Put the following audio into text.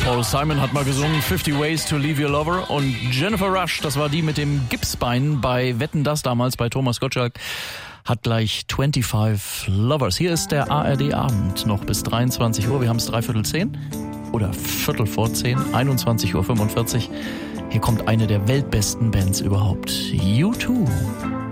Paul Simon hat mal gesungen 50 Ways to Leave Your Lover und Jennifer Rush, das war die mit dem Gipsbein bei Wetten, das damals bei Thomas Gottschalk, hat gleich 25 Lovers. Hier ist der ARD-Abend noch bis 23 Uhr. Wir haben es 9:45 oder 9:45, 21:45 Uhr. Hier kommt eine der weltbesten Bands überhaupt, U2.